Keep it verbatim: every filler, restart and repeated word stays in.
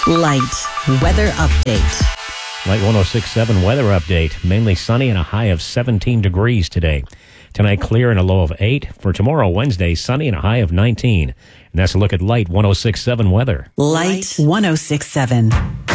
Light weather update. Light one oh six point seven weather update. Mainly sunny and a high of seventeen degrees today. Tonight, clear and a low of eight. For tomorrow, Wednesday, sunny and a high of nineteen. And that's a look at Light one oh six point seven weather. Light one oh six point seven.